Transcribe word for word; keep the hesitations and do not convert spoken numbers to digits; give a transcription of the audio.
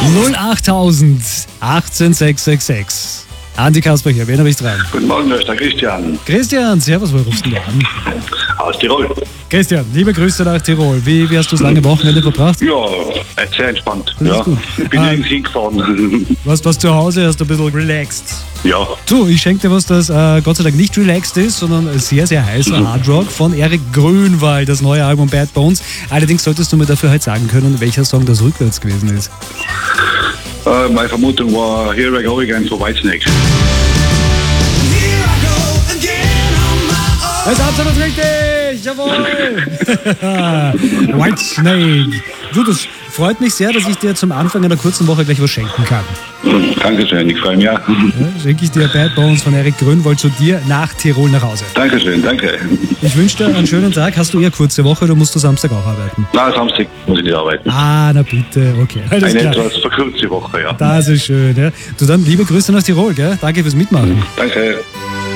null achttausend achtzehn sechs sechs sechs. Andi Kasper hier, wen habe ich dran? Guten Morgen, da ist der Christian. Christian, servus, wo rufst du denn an? Aus Tirol. Christian, liebe Grüße nach Tirol. Wie, wie hast du das lange Wochenende verbracht? Ja, sehr entspannt. Das ist Ja. gut. Ich bin Ah. nirgends hingefahren. Warst was zu Hause, hast du ein bisschen relaxed. Ja, Du, ich schenke dir was, das äh, Gott sei Dank nicht relaxed ist, sondern sehr, sehr heißer Hardrock von Erik Grönwald, das neue Album Bad Bones. Allerdings solltest du mir dafür halt sagen können, welcher Song das rückwärts gewesen ist. äh, meine Vermutung war Here I Go Again von Whitesnake. Das ist absolut richtig! Jawohl! Whitesnake. Du, das freut mich sehr, dass ich dir zum Anfang einer kurzen Woche gleich was schenken kann. Dankeschön, ich freue mich. Ja. Ja, schenke ich dir Bad Bones von Erik Grönwald zu dir nach Tirol nach Hause. Dankeschön, danke. Ich wünsche dir einen schönen Tag. Hast du eher kurze Woche oder musst du Samstag auch arbeiten? Na, Samstag muss ich nicht arbeiten. Ah, na bitte, okay. Alles Eine klar. etwas verkürzte Woche, ja. Das ist schön, ja. Du, dann liebe Grüße nach Tirol, gell? Danke fürs Mitmachen. Danke.